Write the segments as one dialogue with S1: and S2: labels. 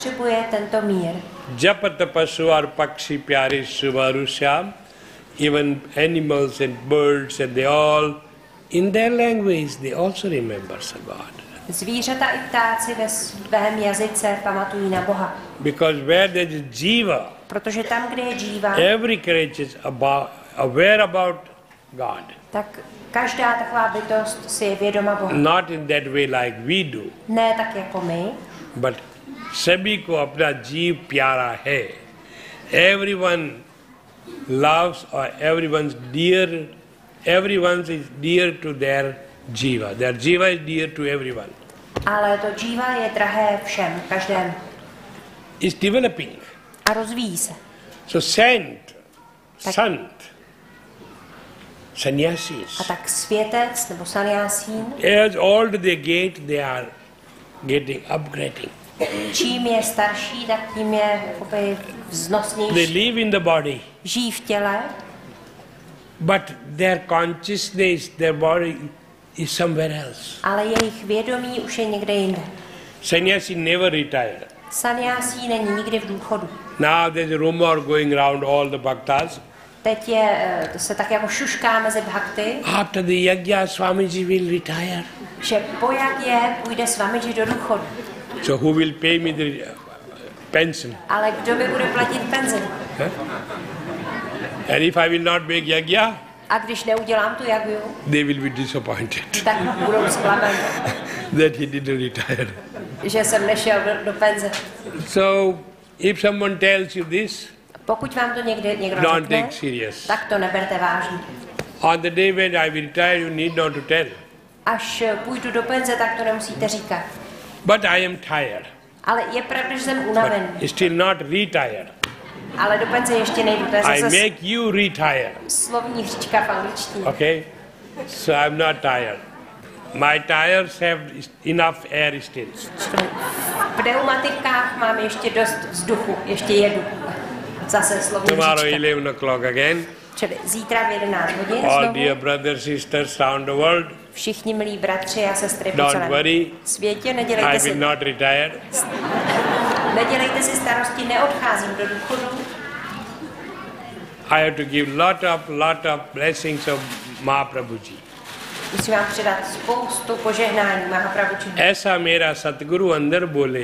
S1: potřebuje tento mír.
S2: Japa tapasu ar pakshi pyare suvarusham, even animals and birds, and they all, in their language, they also remember God.
S1: Zvířata i ptáci ve svém jazyce pamatují na Boha.
S2: Because where there is jiva,
S1: Protože tam, kde je džíva,
S2: every creature is aware about God.
S1: tak každá taková bytost si je vědoma Boha.
S2: Not in that way like we do,
S1: Ne tak jako my,
S2: but सभी को अपना जीव प्यारा है. Everyone loves or everyone is dear to their jiva. Their jiva is dear to everyone.
S1: ale to džíva je drahé všem, každému.
S2: It's developing.
S1: A rozvíjí se.
S2: So sant, sannyasis,
S1: A tak světec nebo sannyásín,
S2: as old they get, they are getting upgrading.
S1: čím je starší, tak tím je jakoby
S2: They
S1: vznosnější.
S2: live in the body,
S1: Žijí v těle,
S2: but their consciousness, their body is somewhere else.
S1: ale jejich vědomí už je někde jinde.
S2: Sannyasi never retired.
S1: Sannyásí není nikdy v důchodu.
S2: Now there's a rumor going around all the bhaktas.
S1: Teď se tak jako šušká mezi bhakty,
S2: After the yajna, Swamiji will retire.
S1: že po jagě půjde Swamiji do důchodu.
S2: So who will pay me the pension?
S1: Ale kdo mi bude platit penzi?
S2: And if I will not make yajna,
S1: A když neudělám tu jagu,
S2: they will be disappointed
S1: tak budou zklamaní,
S2: that he didn't retire.
S1: že jsem nešel do penze.
S2: So if someone tells you this,
S1: Pokud vám to někdo
S2: don't
S1: řekne,
S2: take serious.
S1: tak to neberte vážně.
S2: On the day when I will retire, you need not to tell.
S1: Až půjdu do penze, tak to nemusíte říkat.
S2: But I am tired.
S1: Ale je pravda, že jsem unavený.
S2: But still not retired.
S1: Ale do penze ještě nejdu. To je
S2: I
S1: zase
S2: make you retire.
S1: slovní hříčka v angličtině.
S2: Okay? So I'm not tired. My tires have enough air still.
S1: V pneumatikách mám ještě dost vzduchu, ještě jedu. Zase slovní
S2: Tomorrow
S1: hříčka.
S2: 11 o'clock again.
S1: Čili zítra v 11 hodin
S2: All
S1: znovu.
S2: dear brothers, sisters around the world,
S1: Všichni milí bratři a sestry po
S2: don't
S1: celém
S2: worry.
S1: světě,
S2: I
S1: nedělejte
S2: will not retire.
S1: si starosti, neodcházím do důchodu.
S2: I have to give lot of blessings of Mahaprabhuji.
S1: Musím vám předat spoustu požehnání Mahaprabhuji.
S2: ऐसा मेरा सतगुरु अंदर बोले.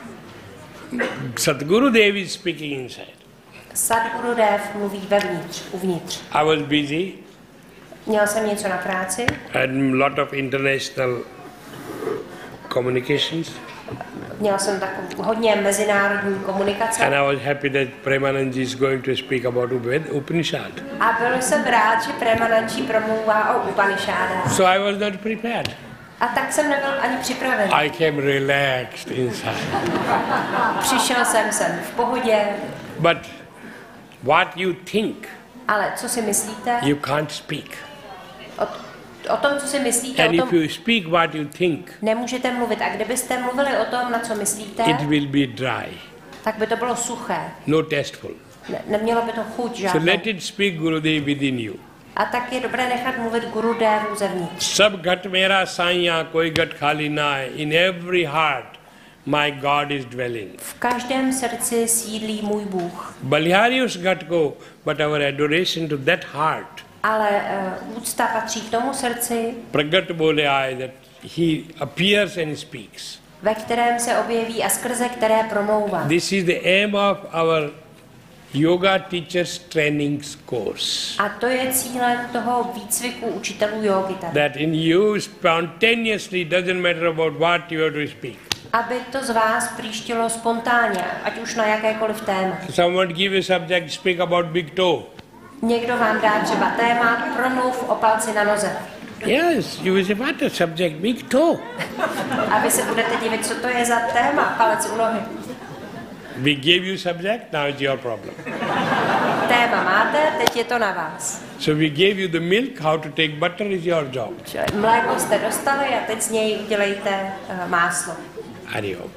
S2: Sadguru Dev is speaking inside.
S1: Sadguru Dev mluví uvnitř.
S2: I was busy,
S1: Měl jsem něco na práci,
S2: had lot of international communications,
S1: měl jsem hodně mezinárodní komunikace
S2: and I was happy that Premanandji is going to speak about Upanishad.
S1: a byl jsem rád, že Premanandji promlouvá o Upanishádách.
S2: So I was not prepared.
S1: A tak jsem nebyl ani připraven.
S2: I came relaxed inside.
S1: Přišel jsem sem v pohodě,
S2: But what you think,
S1: ale co si myslíte?
S2: you can't speak.
S1: O tom, co si myslíte,
S2: And
S1: o tom
S2: if you speak what you think,
S1: nemůžete mluvit. A kdybyste mluvili o tom, na co myslíte,
S2: it will be dry,
S1: tak by to bylo suché.
S2: no tasteful.
S1: Nemělo by to chuť
S2: So
S1: žádnou.
S2: let it speak Gurudev within you.
S1: A tak je dobré nechat mluvit Guru Devu zevnitř.
S2: Sab ghat mera saiya, koi ghat khali na hai. In every heart, my God is dwelling.
S1: V každém srdci sídlí můj Bůh.
S2: Balihari us ghat ko, but our adoration to that heart.
S1: Ale úcta patří k tomu srdci,
S2: Pragat bole aaye that he appears and speaks.
S1: ve kterém se objeví a skrze které promlouvá.
S2: This is the aim of our Yoga Teachers Training Course.
S1: A to je cílem toho výcviku učitelů jógy tady.
S2: That in you spontaneously, doesn't matter about what you have to speak.
S1: Aby to z vás příštilo spontánně, ať už na jakékoliv téma.
S2: Someone give a subject, speak about big toe.
S1: Někdo vám dá třeba téma, promluv o palci na noze.
S2: Yes, you will say, what a subject, big toe.
S1: A vy se budete divit, co to je za téma, palec u nohy.
S2: We gave you subject, now it's your problem.
S1: Téma máte, teď je to na vás.
S2: So we gave you the milk, how to take butter is your job.
S1: Mléko jste dostali a teď z něj udělejte máslo.
S2: Hari Om.